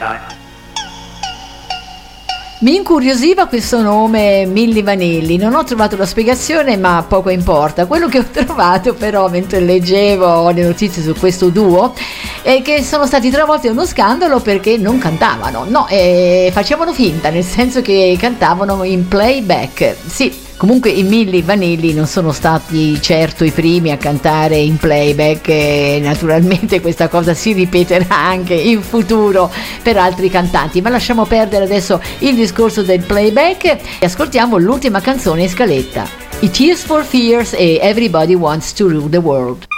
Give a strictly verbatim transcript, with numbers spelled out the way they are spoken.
time. Mi incuriosiva questo nome Milli Vanilli, non ho trovato la spiegazione ma poco importa. Quello che ho trovato però mentre leggevo le notizie su questo duo è che sono stati travolti da uno scandalo perché non cantavano, no, eh, facevano finta, nel senso che cantavano in playback, sì. Comunque i Milli Vanilli non sono stati certo i primi a cantare in playback e naturalmente questa cosa si ripeterà anche in futuro per altri cantanti, ma lasciamo perdere adesso il discorso del playback e ascoltiamo l'ultima canzone in scaletta, i Tears for Fears e Everybody Wants to Rule the World.